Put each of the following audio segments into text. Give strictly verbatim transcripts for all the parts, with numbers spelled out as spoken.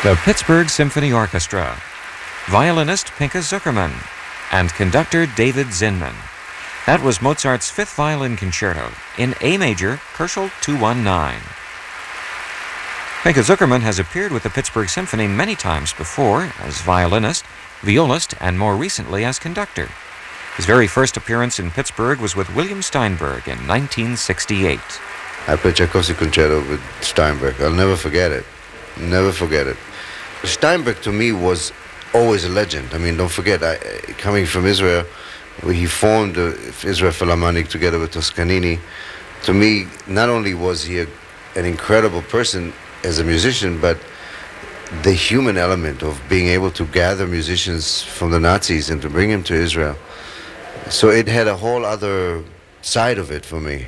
The Pittsburgh Symphony Orchestra, violinist Pinka Zukerman, and conductor David Zinman. That was Mozart's Fifth Violin Concerto in A major, Purcell two nineteen. Pinka Zukerman has appeared with the Pittsburgh Symphony many times before as violinist, violist, and more recently as conductor. His very first appearance in Pittsburgh was with William Steinberg in nineteen sixty-eight. I played Tchaikovsky Concerto with Steinberg. I'll never forget it. Never forget it. Steinberg to me was always a legend. I mean, don't forget, I, coming from Israel, where he formed the Israel Philharmonic together with Toscanini. To me, not only was he a, an incredible person as a musician, but the human element of being able to gather musicians from the Nazis and to bring them to Israel. So it had a whole other side of it for me.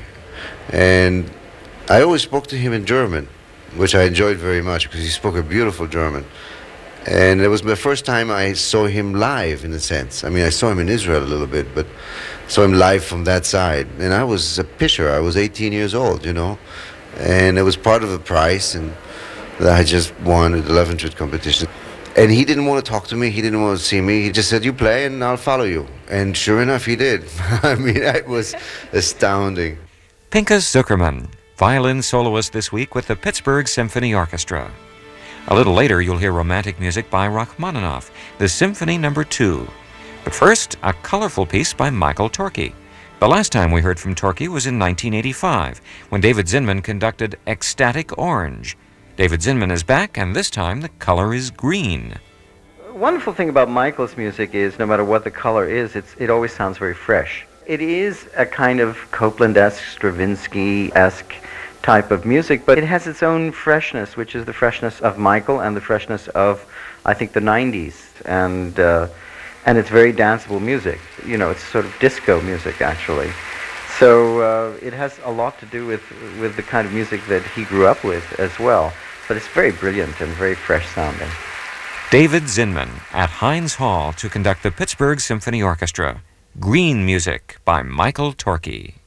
And I always spoke to him in German, which I enjoyed very much because he spoke a beautiful German. And it was the first time I saw him live, in a sense. I mean, I saw him in Israel a little bit, but saw him live from that side. And I was a pitcher. I was eighteen years old, you know. And it was part of the prize, and that I just won at the Leventritt competition. And he didn't want to talk to me. He didn't want to see me. He just said, you play and I'll follow you. And sure enough, he did. I mean, it was astounding. Pinka Zukerman, violin soloist this week with the Pittsburgh Symphony Orchestra. A little later, you'll hear romantic music by Rachmaninoff, the Symphony Number Two. But first, a colorful piece by Michael Torke. The last time we heard from Torke was in nineteen eighty-five, when David Zinman conducted Ecstatic Orange. David Zinman is back, and this time the color is green. The wonderful thing about Michael's music is, no matter what the color is, it's, it always sounds very fresh. It is a kind of Copland-esque, Stravinsky-esque type of music, but it has its own freshness, which is the freshness of Michael and the freshness of, I think, the nineties. And uh, and it's very danceable music. You know, it's sort of disco music, actually. So uh, it has a lot to do with, with the kind of music that he grew up with as well. But it's very brilliant and very fresh sounding. David Zinman at Heinz Hall to conduct the Pittsburgh Symphony Orchestra. Green Music by Michael Torke.